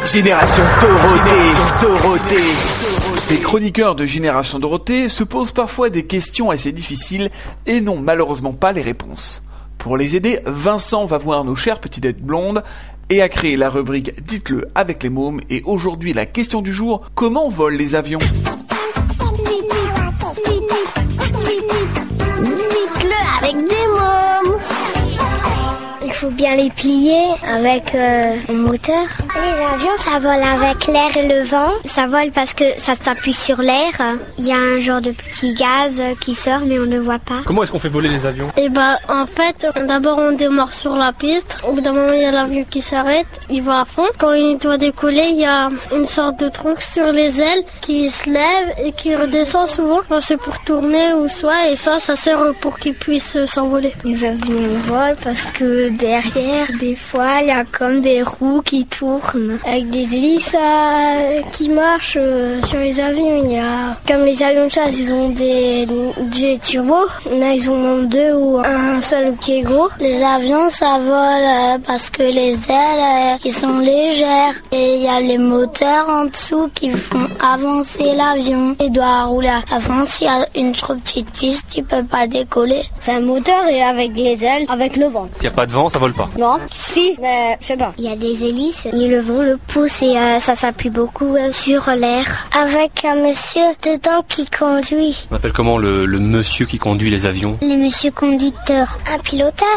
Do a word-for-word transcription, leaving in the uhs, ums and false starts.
Génération Dorothée. Dorothée. Les chroniqueurs de Génération Dorothée se posent parfois des questions assez difficiles et n'ont malheureusement pas les réponses. Pour les aider, Vincent va voir nos chères petites têtes blondes et a créé la rubrique Dites-le avec les mômes. Et aujourd'hui, la question du jour, comment volent les avions ? Dites-le avec des mômes. Il faut bien les plier avec euh, un moteur. Les avions, ça vole avec l'air et le vent. Ça vole parce que ça s'appuie sur l'air. Il y a un genre de petit gaz qui sort, mais on ne le voit pas. Comment est-ce qu'on fait voler les avions ? Eh ben, en fait, d'abord on démarre sur la piste. Au bout d'un moment, il y a l'avion qui s'arrête. Il va à fond. Quand il doit décoller, il y a une sorte de truc sur les ailes qui se lève et qui redescend souvent. Enfin, c'est pour tourner ou soit, et ça, ça sert pour qu'il puisse s'envoler. Les avions volent parce que derrière, des fois, il y a comme des roues qui tournent. Avec des hélices euh, qui marchent euh, sur les avions. Il y a, comme les avions de chasse, ils ont des, des turbos. Là, ils en ont deux ou un seul qui est gros. Les avions, ça vole euh, parce que les ailes, euh, ils sont légères. Et il y a les moteurs en dessous qui font avancer l'avion. Il doit rouler avant. S'il y a une trop petite piste, il peut pas décoller. C'est un moteur et avec les ailes, avec le vent. S'il n'y a pas de vent, ça vole pas. Non, si, mais je sais pas. Il y a des hélices et le vent le pousse et euh, ça s'appuie beaucoup euh, sur l'air. Avec un monsieur dedans qui conduit. On appelle comment le, le monsieur qui conduit les avions ? Le monsieur conducteur. Un piloteur.